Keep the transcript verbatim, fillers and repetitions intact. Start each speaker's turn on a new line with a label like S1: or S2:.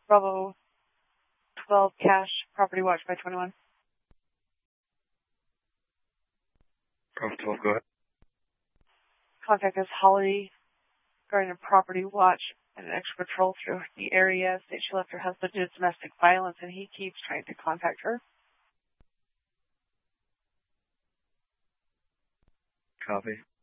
S1: Bravo twelve Cash, Property Watch by twenty-one.
S2: Bravo twelve, go ahead.
S1: Contact us, Holly, regarding a property watch and an extra patrol through the area. States she left her husband due to domestic violence and he keeps trying to contact her.
S2: Copy.